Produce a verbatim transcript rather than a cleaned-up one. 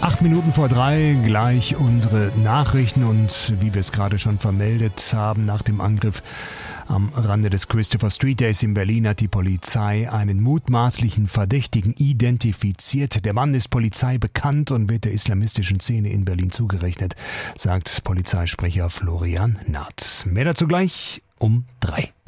Acht Minuten vor drei, gleich unsere Nachrichten und wie wir es gerade schon vermeldet haben, nach dem Angriff am Rande des Christopher Street Days in Berlin hat die Polizei einen mutmaßlichen Verdächtigen identifiziert. Der Mann ist Polizei bekannt und wird der islamistischen Szene in Berlin zugerechnet, sagt Polizeisprecher Florian Naht. Mehr dazu gleich um drei.